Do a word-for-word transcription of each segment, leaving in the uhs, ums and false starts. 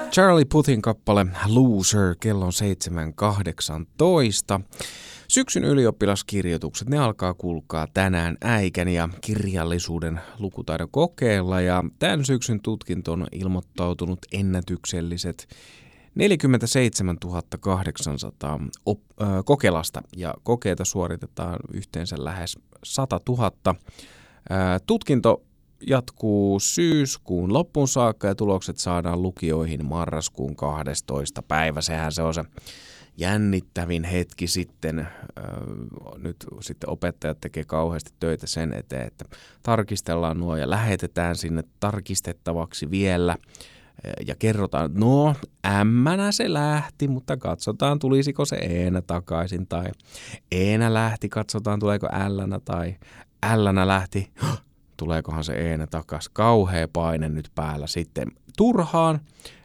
Charlie Puthin kappale Loser, kello on seitsemän kahdeksantoista. Syksyn ylioppilaskirjoitukset, ne alkaa kuulkaa tänään äikän ja kirjallisuuden lukutaidon kokeella. Ja tämän syksyn tutkintoon on ilmoittautunut ennätykselliset neljäkymmentäseitsemäntuhatta kahdeksansataa op- äh, kokelasta ja kokeita suoritetaan yhteensä lähes satatuhatta. Äh, tutkinto jatkuu syyskuun loppuun saakka ja tulokset saadaan lukioihin marraskuun kahdestoista päivä. Sehän se on se jännittävin hetki sitten. Äh, nyt sitten opettajat tekee kauheasti töitä sen eteen, että tarkistellaan nuo ja lähetetään sinne tarkistettavaksi vielä. Ja kerrotaan, no ämmänä se lähti, mutta katsotaan tulisiko se eenä takaisin. Tai eenä lähti, katsotaan tuleeko ällänä tai ällänä lähti, tuleekohan se eenä takaisin. Kauhea paine nyt päällä sitten. Turhaan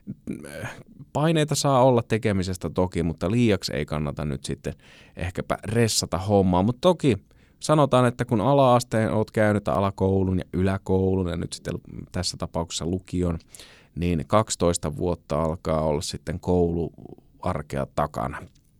paineita saa olla tekemisestä toki, mutta liiaksi ei kannata nyt sitten ehkäpä ressata hommaa. Mutta toki sanotaan, että kun ala-asteen olet käynyt alakoulun ja yläkoulun ja nyt sitten tässä tapauksessa lukion, niin kaksitoista vuotta alkaa olla sitten kouluarkea takana.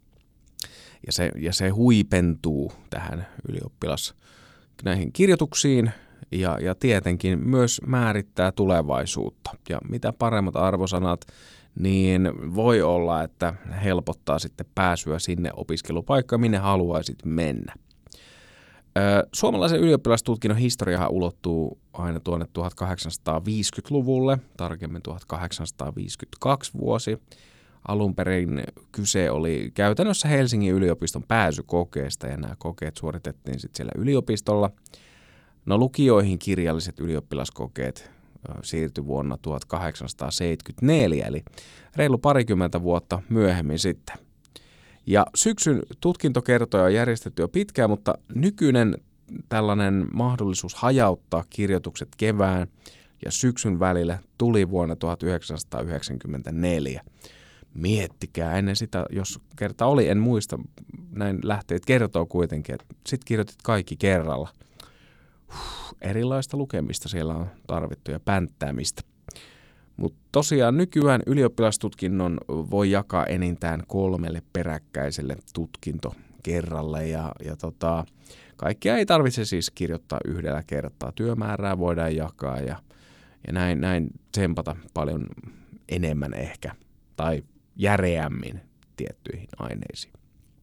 Ja se, ja se huipentuu tähän ylioppilas näihin kirjoituksiin ja, ja tietenkin myös määrittää tulevaisuutta. Ja mitä paremmat arvosanat, niin voi olla, että helpottaa sitten pääsyä sinne opiskelupaikkaan, minne haluaisit mennä. Suomalaisen ylioppilastutkinnon historiahan ulottuu aina tuonne tuhatkahdeksansataaviisikymmentäluvulle, tarkemmin tuhatkahdeksansataaviisikymmentäkaksi vuosi. Alun perin kyse oli käytännössä Helsingin yliopiston pääsykokeesta ja nämä kokeet suoritettiin sitten siellä yliopistolla. No lukioihin kirjalliset ylioppilaskokeet siirtyi vuonna tuhatkahdeksansataaseitsemänkymmentäneljä, eli reilu parikymmentä vuotta myöhemmin sitten. Ja syksyn tutkintokertoja on järjestetty jo pitkään, mutta nykyinen tällainen mahdollisuus hajauttaa kirjoitukset kevään ja syksyn välillä tuli vuonna tuhatyhdeksänsataayhdeksänkymmentäneljä. Miettikää, ennen sitä, jos kerta oli, en muista, näin lähteet kertoo kuitenkin, että sit kirjoitit kaikki kerralla. Huh, erilaista lukemista siellä on tarvittu ja pänttäämistä. Mutta tosiaan nykyään ylioppilastutkinnon voi jakaa enintään kolmelle peräkkäiselle tutkintokerralle ja, ja tota, kaikkia ei tarvitse siis kirjoittaa yhdellä kertaa. Työmäärää voidaan jakaa ja, ja näin, näin tsempata paljon enemmän ehkä tai järeämmin tiettyihin aineisiin.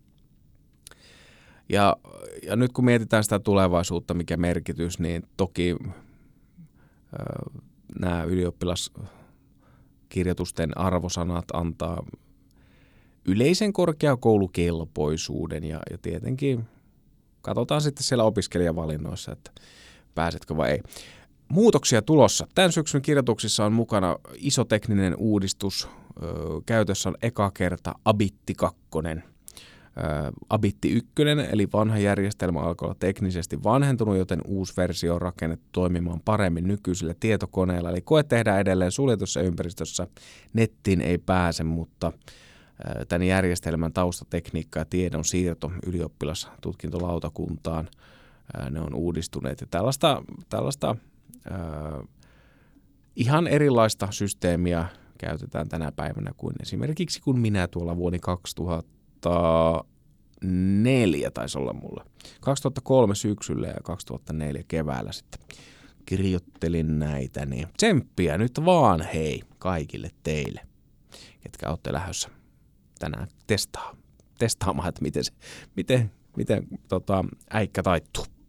Ja, ja nyt kun mietitään sitä tulevaisuutta, mikä merkitys, niin toki äh, nämä ylioppilas kirjoitusten arvosanat antaa yleisen korkeakoulukelpoisuuden ja, ja tietenkin katsotaan sitten siellä opiskelijavalinnoissa, että pääsetkö vai ei. Muutoksia tulossa. Tämän syksyn kirjoituksissa on mukana iso tekninen uudistus. Öö, käytössä on eka kerta Abitti kaksi. Öö, Abitti yksi, eli vanha järjestelmä alkoi olla teknisesti vanhentunut, joten uusi versio on rakennettu toimimaan paremmin nykyisillä tietokoneilla. Eli koe tehdään edelleen suljetussa ympäristössä, nettiin ei pääse, mutta öö, tämän järjestelmän taustatekniikka ja tiedon siirto ylioppilastutkintolautakuntaan, öö, ne on uudistuneet. Ja tällaista, tällaista öö, ihan erilaista systeemiä käytetään tänä päivänä kuin esimerkiksi kun minä tuolla vuonna kaksituhattaneljä taisi olla mulla. kaksituhattakolme syksyllä ja kaksituhattaneljä keväällä sitten kirjoittelin näitä, niin tsemppiä nyt vaan hei kaikille teille, ketkä olette lähdössä tänään testaa, testaamaan, että miten, se, miten, miten tota, äikkä taittuu.